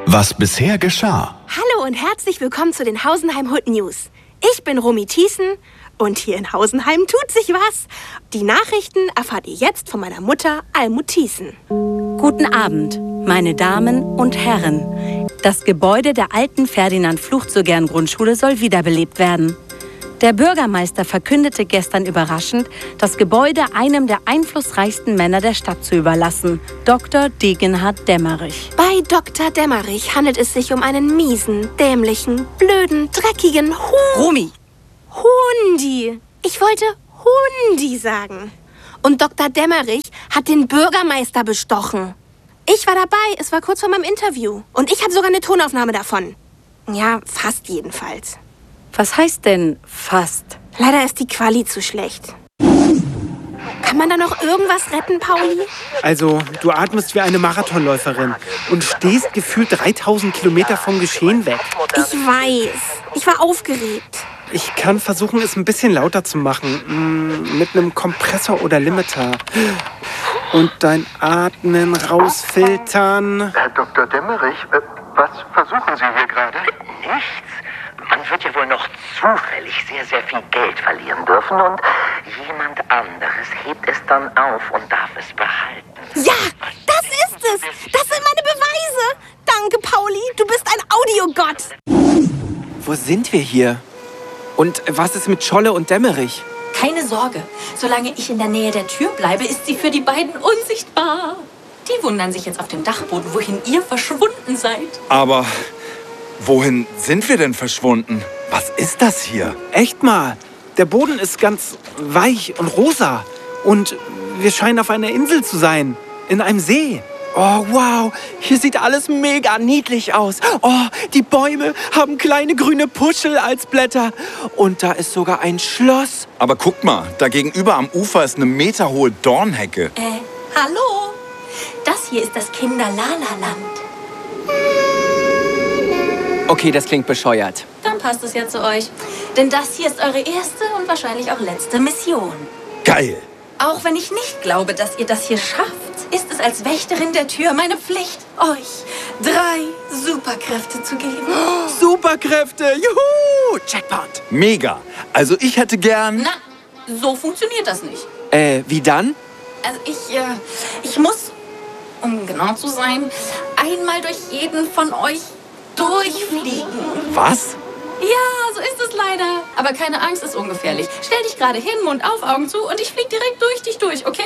Was bisher geschah. Hallo und herzlich willkommen zu den Hausenheim Hood News. Ich bin Romy Thiessen und hier in Hausenheim tut sich was. Die Nachrichten erfahrt ihr jetzt von meiner Mutter Almut Thiessen. Guten Abend, meine Damen und Herren. Das Gebäude der alten Ferdinand-Fluchzogern-Grundschule soll wiederbelebt werden. Der Bürgermeister verkündete gestern überraschend, das Gebäude einem der einflussreichsten Männer der Stadt zu überlassen, Dr. Degenhard Dämmerich. Bei Dr. Dämmerich handelt es sich um einen miesen, dämlichen, blöden, dreckigen Romy! Hundi. Ich wollte Hundi sagen. Und Dr. Dämmerich hat den Bürgermeister bestochen. Ich war dabei, es war kurz vor meinem Interview. Und ich habe sogar eine Tonaufnahme davon. Ja, fast jedenfalls. Was heißt denn fast? Leider ist die Quali zu schlecht. Kann man da noch irgendwas retten, Pauli? Also, du atmest wie eine Marathonläuferin und stehst gefühlt 3000 Kilometer vom Geschehen weg. Ich weiß. Ich war aufgeregt. Ich kann versuchen, es ein bisschen lauter zu machen. Mit einem Kompressor oder Limiter. Und dein Atmen rausfiltern. Herr Dr. Dämmerich, was versuchen Sie hier gerade? Nichts. Man wird ja wohl noch zufällig sehr, sehr viel Geld verlieren dürfen und jemand anderes hebt es dann auf und darf es behalten. Ja, das ist es. Das sind meine Beweise. Danke, Pauli. Du bist ein Audiogott. Wo sind wir hier? Und was ist mit Scholle und Dämmerich? Keine Sorge. Solange ich in der Nähe der Tür bleibe, ist sie für die beiden unsichtbar. Die wundern sich jetzt auf dem Dachboden, wohin ihr verschwunden seid. Aber wohin sind wir denn verschwunden? Was ist das hier? Echt mal. Der Boden ist ganz weich und rosa. Und wir scheinen auf einer Insel zu sein. In einem See. Oh, wow. Hier sieht alles mega niedlich aus. Oh, die Bäume haben kleine grüne Puschel als Blätter. Und da ist sogar ein Schloss. Aber guck mal, da gegenüber am Ufer ist eine meterhohe Dornhecke. Hallo? Das hier ist das Kinder-Lala-Land. Okay, das klingt bescheuert. Dann passt es ja zu euch. Denn das hier ist eure erste und wahrscheinlich auch letzte Mission. Geil. Auch wenn ich nicht glaube, dass ihr das hier schafft, ist es als Wächterin der Tür meine Pflicht, euch 3 Superkräfte zu geben. Superkräfte, juhu! Jackpot. Mega. Also ich hätte gern... Na, so funktioniert das nicht. Wie dann? Also ich muss, um genau zu sein, einmal durch jeden von euch durchfliegen. Was? Ja, so ist es leider. Aber keine Angst, ist ungefährlich. Stell dich gerade hin, Mund auf, Augen zu und ich flieg direkt durch dich durch, okay?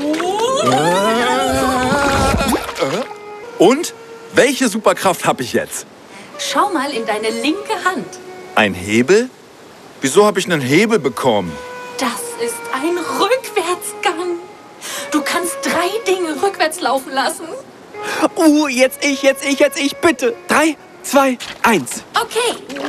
Und? Welche Superkraft habe ich jetzt? Schau mal in deine linke Hand. Ein Hebel? Wieso habe ich einen Hebel bekommen? Das ist ein Rückwärtsgang. Du kannst 3 Dinge rückwärts laufen lassen. Jetzt ich, bitte. 3, 2, 1. Okay.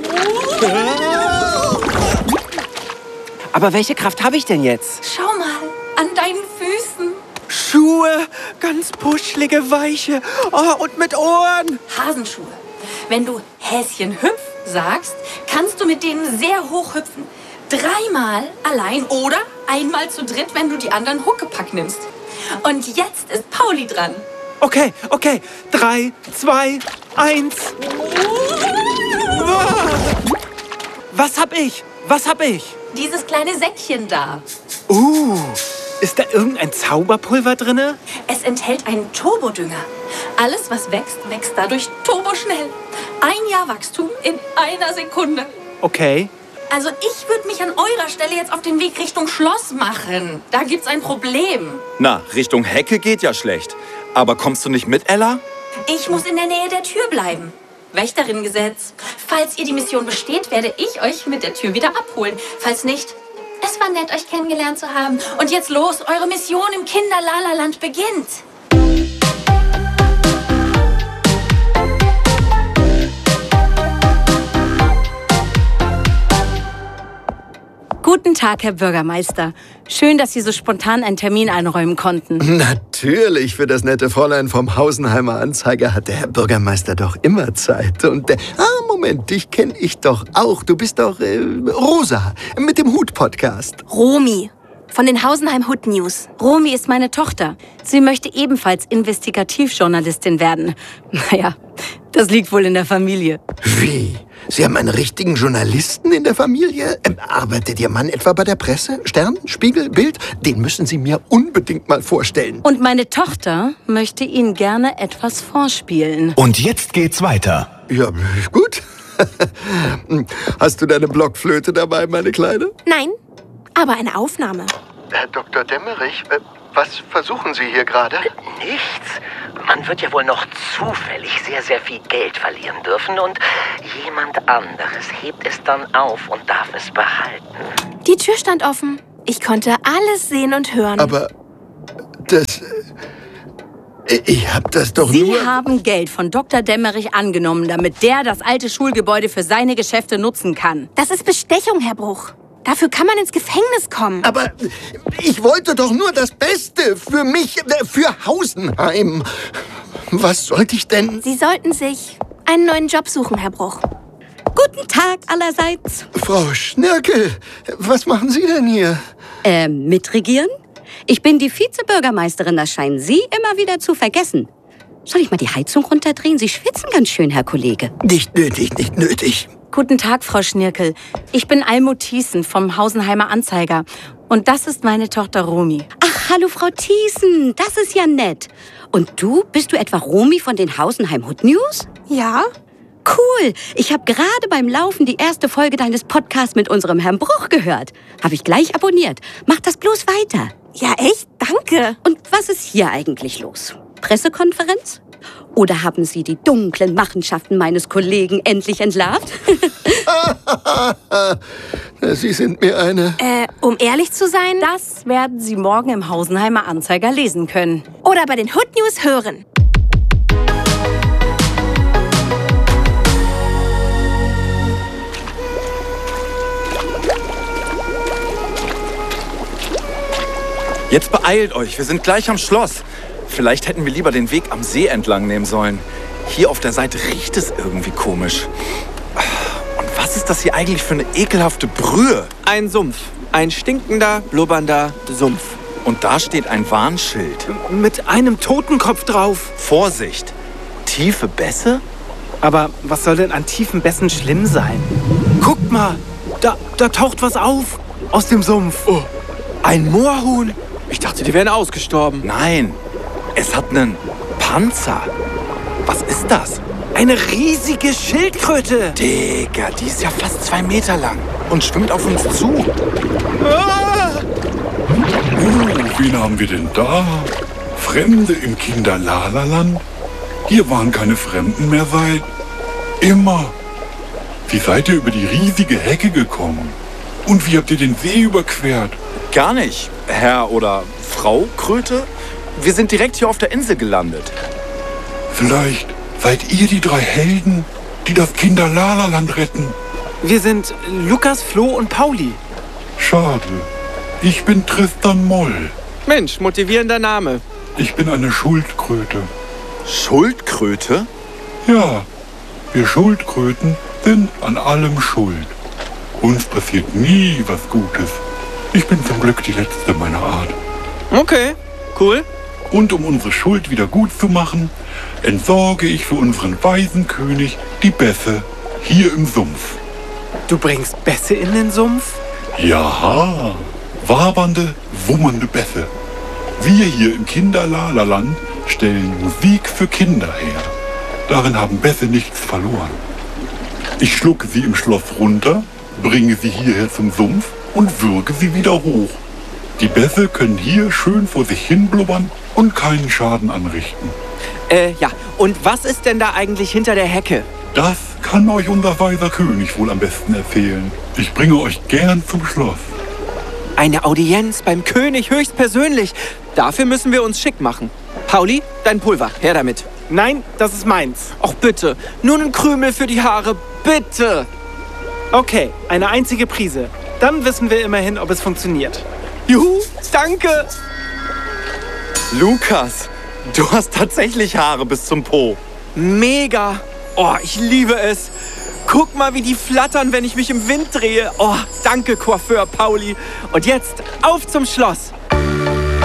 Aber welche Kraft habe ich denn jetzt? Schau mal an deinen Füßen. Schuhe, ganz puschlige, weiche. Oh, und mit Ohren. Hasenschuhe. Wenn du Häschen hüpf sagst, kannst du mit denen sehr hoch hüpfen. 3-mal allein oder einmal zu dritt, wenn du die anderen Huckepack nimmst. Und jetzt ist Pauli dran. Okay. 3, 2, 1. Was hab ich? Dieses kleine Säckchen da. Ist da irgendein Zauberpulver drinne? Es enthält einen Turbodünger. Alles, was wächst, wächst dadurch turboschnell. 1 Jahr Wachstum in 1 Sekunde. Okay. Also ich würde mich an eurer Stelle jetzt auf den Weg Richtung Schloss machen. Da gibt's ein Problem. Na, Richtung Hecke geht ja schlecht. Aber kommst du nicht mit, Ella? Ich muss in der Nähe der Tür bleiben. Wächterinnengesetz. Falls ihr die Mission besteht, werde ich euch mit der Tür wieder abholen. Falls nicht, es war nett, euch kennengelernt zu haben. Und jetzt los, eure Mission im Kinder-Lala-Land beginnt. Guten Tag, Herr Bürgermeister. Schön, dass Sie so spontan einen Termin einräumen konnten. Natürlich, für das nette Fräulein vom Hausenheimer Anzeiger hat der Herr Bürgermeister doch immer Zeit. Und Moment, dich kenne ich doch auch. Du bist doch Rosa mit dem Hut-Podcast. Romy von den Hausenheim Hood News. Romy ist meine Tochter. Sie möchte ebenfalls Investigativjournalistin werden. Naja, Das liegt wohl in der Familie. Wie? Sie haben einen richtigen Journalisten in der Familie? Arbeitet Ihr Mann etwa bei der Presse? Stern, Spiegel, Bild? Den müssen Sie mir unbedingt mal vorstellen. Und meine Tochter möchte Ihnen gerne etwas vorspielen. Und jetzt geht's weiter. Ja, gut. Hast du deine Blockflöte dabei, meine Kleine? Nein, aber eine Aufnahme. Herr Dr. Demmerich, was versuchen Sie hier gerade? Nichts. Man wird ja wohl noch zufällig sehr, sehr viel Geld verlieren dürfen und jemand anderes hebt es dann auf und darf es behalten. Die Tür stand offen. Ich konnte alles sehen und hören. Aber das... Ich hab das doch Sie nur... haben Geld von Dr. Demmerich angenommen, damit der das alte Schulgebäude für seine Geschäfte nutzen kann. Das ist Bestechung, Herr Bruch. Dafür kann man ins Gefängnis kommen. Aber ich wollte doch nur das Beste für mich, für Hausenheim. Was sollte ich denn... Sie sollten sich einen neuen Job suchen, Herr Bruch. Guten Tag allerseits. Frau Schnirkel, was machen Sie denn hier? Mitregieren? Ich bin die Vizebürgermeisterin, das scheinen Sie immer wieder zu vergessen. Soll ich mal die Heizung runterdrehen? Sie schwitzen ganz schön, Herr Kollege. Nicht nötig, nicht nötig. Guten Tag, Frau Schnirkel. Ich bin Almut Thiessen vom Hausenheimer Anzeiger. Und das ist meine Tochter Romy. Ach, hallo Frau Thiessen, das ist ja nett. Und du, bist du etwa Romy von den Hausenheim Hood News? Ja? Cool, ich habe gerade beim Laufen die erste Folge deines Podcasts mit unserem Herrn Bruch gehört. Habe ich gleich abonniert. Mach das bloß weiter. Ja, echt? Danke. Und was ist hier eigentlich los? Pressekonferenz? Oder haben Sie die dunklen Machenschaften meines Kollegen endlich entlarvt? Sie sind mir eine... Um ehrlich zu sein... Das werden Sie morgen im Hausenheimer Anzeiger lesen können. Oder bei den Hood News hören. Jetzt beeilt euch, wir sind gleich am Schloss. Vielleicht hätten wir lieber den Weg am See entlang nehmen sollen. Hier auf der Seite riecht es irgendwie komisch. Und was ist das hier eigentlich für eine ekelhafte Brühe? Ein Sumpf. Ein stinkender, blubbernder Sumpf. Und da steht ein Warnschild. Mit einem Totenkopf drauf. Vorsicht, tiefe Bässe? Aber was soll denn an tiefen Bässen schlimm sein? Guckt mal, da taucht was auf aus dem Sumpf. Oh, ein Moorhuhn. Ich dachte, die wären ausgestorben. Nein, es hat einen Panzer. Was ist das? Eine riesige Schildkröte. Digga, die ist ja fast 2 Meter lang und schwimmt auf uns zu. Ah! Wen haben wir denn da? Fremde im Kinderlalaland? Hier waren keine Fremden mehr seit immer. Wie seid ihr über die riesige Hecke gekommen? Und wie habt ihr den See überquert? Gar nicht, Herr oder Frau Kröte. Wir sind direkt hier auf der Insel gelandet. Vielleicht seid ihr die 3 Helden, die das Kinderlalaland retten. Wir sind Lukas, Flo und Pauli. Schade. Ich bin Tristan Moll. Mensch, motivierender Name. Ich bin eine Schuldkröte. Schuldkröte? Ja, wir Schuldkröten sind an allem schuld. Uns passiert nie was Gutes. Ich bin zum Glück die letzte meiner Art. Okay, cool. Und um unsere Schuld wieder gut zu machen, entsorge ich für unseren weisen König die Bässe hier im Sumpf. Du bringst Bässe in den Sumpf? Ja, wabernde, wummernde Bässe. Wir hier im Kinderlalaland stellen Musik für Kinder her. Darin haben Bässe nichts verloren. Ich schlucke sie im Schloss runter, bringe sie hierher zum Sumpf und würge sie wieder hoch. Die Bässe können hier schön vor sich hin blubbern und keinen Schaden anrichten. Ja. Und was ist denn da eigentlich hinter der Hecke? Das kann euch unser weiser König wohl am besten erzählen. Ich bringe euch gern zum Schloss. Eine Audienz beim König höchstpersönlich. Dafür müssen wir uns schick machen. Pauli, dein Pulver, her damit. Nein, das ist meins. Ach bitte, nur einen Krümel für die Haare, bitte. Okay, eine einzige Prise. Dann wissen wir immerhin, ob es funktioniert. Juhu, danke. Lukas, du hast tatsächlich Haare bis zum Po. Mega. Oh, ich liebe es. Guck mal, wie die flattern, wenn ich mich im Wind drehe. Oh, danke, Coiffeur Pauli. Und jetzt auf zum Schloss.